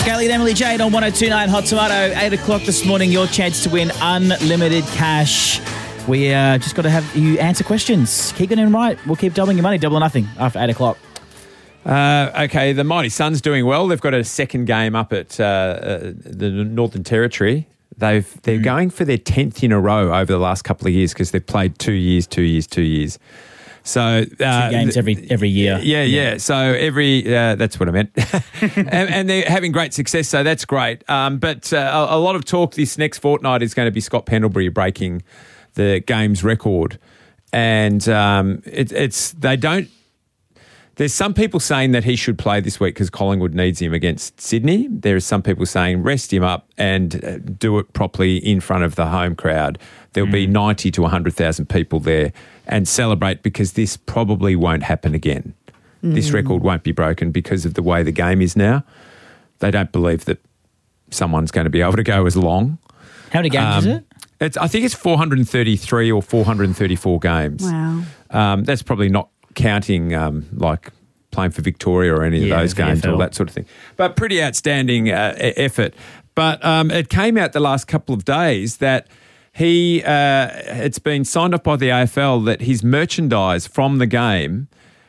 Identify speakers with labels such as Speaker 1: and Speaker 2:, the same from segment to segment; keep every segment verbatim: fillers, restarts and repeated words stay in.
Speaker 1: Kaylee and Emily Jade on one oh two point nine Hot Tomato. eight o'clock this morning, your chance to win unlimited cash. We uh, just got to have you answer questions. Keep getting them right. We'll keep doubling your money, double or nothing, after eight o'clock.
Speaker 2: Uh, okay, the Mighty Suns doing well. They've got a second game up at uh, uh, the Northern Territory. They've, they're mm. going for their tenth in a row over the last couple of years because they've played two years, two years, two years. So uh,
Speaker 1: Two games every every year.
Speaker 2: Yeah, yeah. yeah. So every, uh, that's what I meant. and, and they're having great success, so that's great. Um, but uh, a, a lot of talk this next fortnight is going to be Scott Pendlebury breaking the game's record. And um, it, it's, they don't, there's some people saying that he should play this week because Collingwood needs him against Sydney. There are some people saying rest him up and uh, do it properly in front of the home crowd. There'll mm. be ninety to one hundred thousand people there and celebrate because this probably won't happen again. Mm. This record won't be broken because of the way the game is now. They don't believe that someone's going to be able to go as long.
Speaker 1: How many games um, is it?
Speaker 2: It's, I think it's four hundred thirty-three or four hundred thirty-four games.
Speaker 3: Wow.
Speaker 2: Um, that's probably not counting um, like playing for Victoria or any
Speaker 1: yeah,
Speaker 2: of those games or that sort of thing. But pretty outstanding uh, effort. But um, it came out the last couple of days that he uh, it's been signed off by the A F L that his merchandise from the game,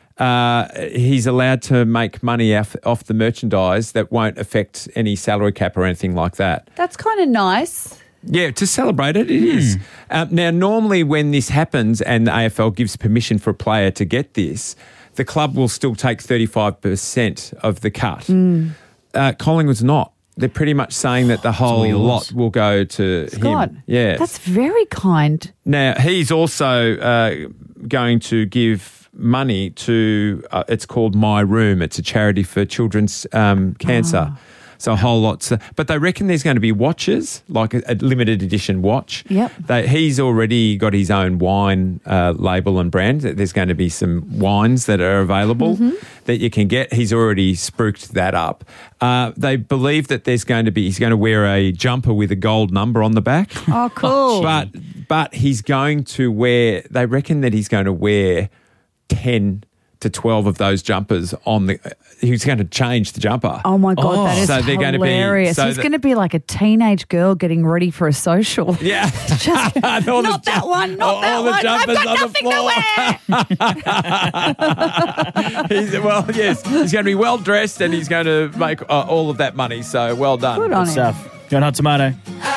Speaker 2: uh, he's allowed to make money off, off the merchandise that won't affect any salary cap or anything like that.
Speaker 3: That's kind of nice.
Speaker 2: Yeah, to celebrate it, it mm. is. Um, now, normally when this happens and the A F L gives permission for a player to get this, the club will still take thirty-five percent of the cut.
Speaker 3: Mm.
Speaker 2: Uh, Collingwood's not. They're pretty much saying that the whole lot will go to
Speaker 3: Scott,
Speaker 2: him. Yeah,
Speaker 3: that's very kind.
Speaker 2: Now, he's also uh, going to give money to, uh, it's called My Room. It's a charity for children's um, cancer. Oh. So a whole lot. But they reckon there's going to be watches, like a, a limited edition watch.
Speaker 3: Yep.
Speaker 2: They, he's already got his own wine uh, label and brand. There's going to be some wines that are available mm-hmm. that you can get. He's already spruiked that up. Uh, they believe that there's going to be, he's going to wear a jumper with a gold number on the back.
Speaker 3: Oh, cool.
Speaker 2: But, but he's going to wear, they reckon that he's going to wear ten to twelve of those jumpers on the, he's going to change the jumper.
Speaker 3: Oh my God,
Speaker 2: oh.
Speaker 3: that is
Speaker 2: so they're
Speaker 3: hilarious.
Speaker 2: Going to be, so
Speaker 3: he's going to be like a teenage girl getting ready for a social.
Speaker 2: Yeah.
Speaker 3: Just, not
Speaker 2: the,
Speaker 3: that one, not
Speaker 2: all,
Speaker 3: that
Speaker 2: all the
Speaker 3: one.
Speaker 2: jumpers
Speaker 3: I've got
Speaker 2: on the floor. he's, well, yes, he's going to be well dressed and he's going to make uh, all of that money. So well done.
Speaker 3: Good on
Speaker 1: Good
Speaker 3: him.
Speaker 1: stuff. Go on, Hot Tomato.